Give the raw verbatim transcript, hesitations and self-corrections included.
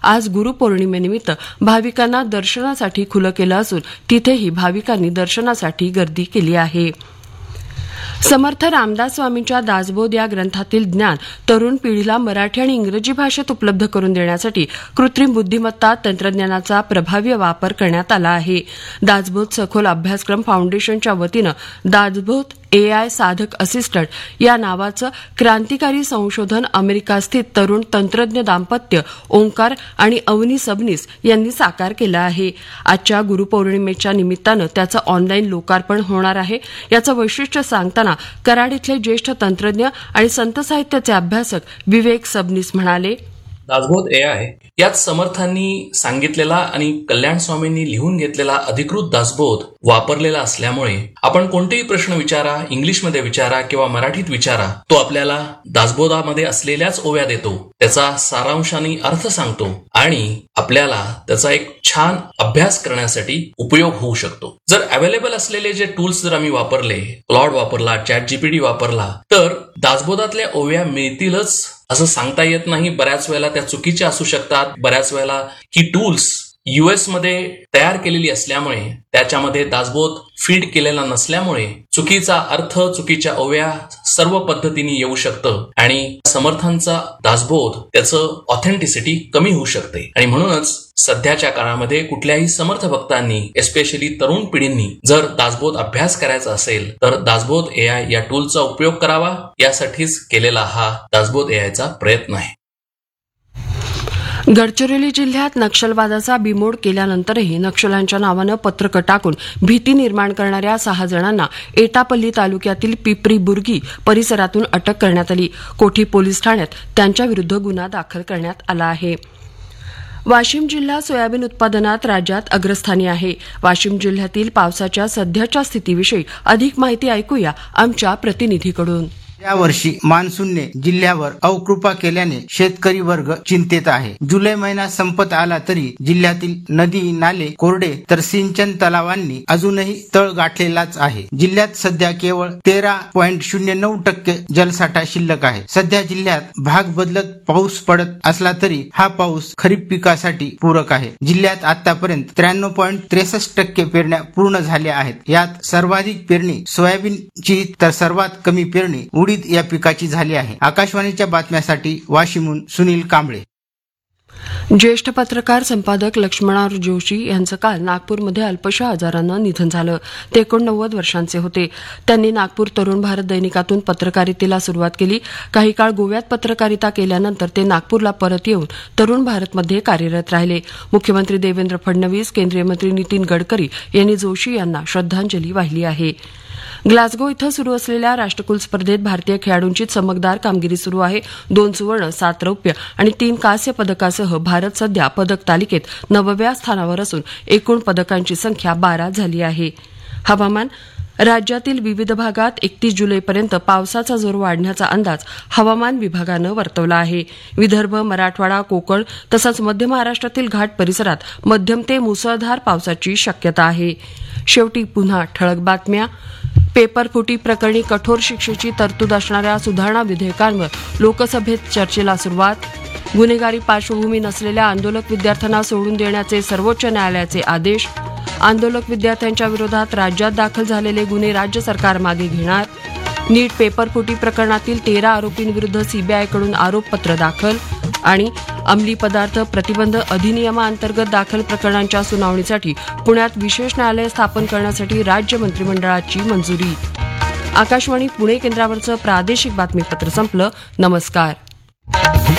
आज गुरुपौर्णिमेनिमित्त भाविकांना दर्शनासाठी खुलं केलं असून तिथेही भाविकांनी दर्शनासाठी गर्दी केली आहे. समर्थ रामदास स्वामींच्या दासबोध या ग्रंथातील ज्ञान तरुण पिढीला मराठी आणि इंग्रजी भाषेत उपलब्ध करून देण्यासाठी कृत्रिम बुद्धिमत्ता तंत्रज्ञानाचा प्रभावी वापर करण्यात आला आहे. दासबोध सखोल अभ्यासक्रम फाउंडेशनच्या वतीनं दासबोध ए आय साधक असिस्टंट या नावाचं क्रांतिकारी संशोधन अमेरिकास्थित तरुण तंत्रज्ञ दाम्पत्य ओंकार आणि अवनी सबनीस यांनी साकार केलं आहे. आजच्या गुरुपौर्णिमेच्या निमित्तानं त्याचं ऑनलाईन लोकार्पण होणार आहे. याचं वैशिष्ट्य सांगताना कराड इथले ज्येष्ठ तंत्रज्ञ आणि संत साहित्याचे अभ्यासक विवेक सबनीस म्हणाले, दासबोध ए आय यात समर्थांनी सांगितलेला आणि कल्याण स्वामींनी लिहून घेतलेला अधिकृत दासबोध वापरलेला असल्यामुळे आपण कोणतेही प्रश्न विचारा, इंग्लिशमध्ये विचारा किंवा मराठीत विचारा, तो आपल्याला दासबोधामध्ये असलेल्याच ओव्या देतो, त्याचा सारांशाने अर्थ सांगतो आणि आपल्याला त्याचा एक छान अभ्यास करण्यासाठी उपयोग होऊ शकतो. जर अवेलेबल असलेले जे टूल्स जर आम्ही वापरले, क्लॉड वापरला, चॅट जीपीटी वापरला, तर दासबोधातल्या ओव्या मिळतीलच असं सांगता येत नाही. बऱ्याच वेळेला त्या चुकीच्या असू शकतात. बऱ्याच वेळेला ही टूल्स युएस मध्ये तयार केलेली असल्यामुळे त्याच्यामध्ये दासबोध फीड केलेला नसल्यामुळे चुकीचा अर्थ, चुकीच्या ओव्या सर्व पद्धतीने येऊ शकतं आणि समर्थांचा दासबोध त्याचं ऑथेंटिसिटी कमी होऊ शकते. आणि म्हणूनच सध्याच्या काळामध्ये कुठल्याही समर्थ भक्तांनी, एस्पेशली तरुण पिढींनी जर दासबोध अभ्यास करायचा असेल तर दासबोध ए आय या टूलचा उपयोग करावा. यासाठीच केलेला हा दासबोध ए आयचा प्रयत्न आहे. गडचिरोली जिल्ह्यात नक्षलवादाचा बिमोड केल्यानंतरही नक्षलांच्या नावानं पत्रकं टाकून भीती निर्माण करणाऱ्या सहा जणांना एटापल्ली तालुक्यातील पिपरी बुर्गी परिसरातून अटक करण्यात आली. कोठी पोलीस ठाण्यात त्यांच्याविरुद्ध गुन्हा दाखल करण्यात आला आहे. वाशिम जिल्हा सोयाबीन उत्पादनात राज्यात अग्रस्थानी आहे. वाशिम जिल्ह्यातील पावसाच्या सध्याच्या स्थितीविषयी अधिक माहिती ऐकूया आमच्या प्रतिनिधीकडून. यावर्षी मान्सूनने जिल्ह्यावर अवकृपा केल्याने शेतकरी वर्ग चिंतेत आहे. जुलै महिना संपत आला तरी जिल्ह्यातील नदी नाले कोरडे तर सिंचन तलावांनी अजूनही तळ गाठलेलाच आहे. जिल्ह्यात सध्या केवळ तेरा पॉईंट शून्य नऊ टक्के जलसाठा शिल्लक आहे. सध्या जिल्ह्यात भाग बदलत पाऊस पडत असला तरी हा पाऊस खरीप पिकासाठी पूरक आहे. जिल्ह्यात आतापर्यंत त्र्याण्णव पॉईंट त्रेसष्ट टक्के पेरण्या पूर्ण झाल्या आहेत. यात सर्वाधिक पेरणी सोयाबीनची तर सर्वात कमी पेरणी उडीद या पिकाची झाली आहे. आकाशवाणीच्या बातम्यासाठी वाशिमहून सुनील कांबळे. ज्येष्ठ पत्रकार संपादक लक्ष्मणराव जोशी यांचं काल नागपूरमध्ये अल्पशा आजारानं निधन झालं. ते एकोणनव्वद वर्षांचे होते. त्यांनी नागपूर तरुण भारत दैनिकातून पत्रकारितेला सुरुवात केली. काही काळ गोव्यात पत्रकारिता केल्यानंतर ते नागपूरला परत येऊन तरुण भारतमध्ये कार्यरत राहिले. मुख्यमंत्री देवेंद्र फडणवीस, केंद्रीय मंत्री नितीन गडकरी यांनी जोशी यांना श्रद्धांजली वाहिली आहे. ग्लासगो इथं सुरू असलेल्या राष्ट्रकुल स्पर्धेत भारतीय खेळाडूंची चमकदार कामगिरी सुरू आहे. दोन सुवर्ण, सात रौप्य आणि तीन कांस्य पदकासह भारत सध्या पदक तालिकेत नवव्या स्थानावर असून एकूण पदकांची संख्या बारा झाली आहे. हवामान. राज्यातील विविध भागात एकतीस जुलैपर्यंत पावसाचा जोर वाढण्याचा अंदाज हवामान विभागानं वर्तवला आहे. विदर्भ, मराठवाडा, कोकण तसंच मध्य महाराष्ट्रातील घाट परिसरात मध्यम ते मुसळधार पावसाची शक्यता आहे. शेवटी पुन्हा ठळक बातम्या. पेपरफुटी प्रकरणी कठोर शिक्षेची तरतूद असणाऱ्या सुधारणा विधेयकांवर लोकसभेत चर्चेला सुरुवात. गुन्हेगारी पार्श्वभूमी नसलेल्या आंदोलक विद्यार्थ्यांना सोडून देण्याचे सर्वोच्च न्यायालयाचे आदेश. आंदोलक विद्यार्थ्यांच्या विरोधात राज्यात दाखल झालेले गुन्हे राज्य सरकार मागे घेणार. नीट पेपरफुटी प्रकरणातील तेरा आरोपींविरुद्ध सीबीआयकडून आरोपपत्र दाखल. आणि अंमली पदार्थ प्रतिबंध अधिनियमाअंतर्गत दाखल प्रकरणांच्या सुनावणीसाठी पुण्यात विशेष न्यायालय स्थापन करण्यासाठी राज्य मंत्रिमंडळाची मंजुरी. आकाशवाणी पुणे केंद्रावरचं प्रादेशिक बातमीपत्र संपलं. नमस्कार.